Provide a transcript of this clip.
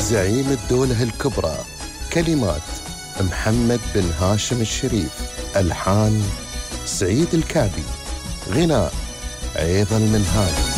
زعيم الدولة الكبرى. كلمات محمد بن هاشم الشريف، ألحان سعيد الكعبي، غناء عيض المنهالي.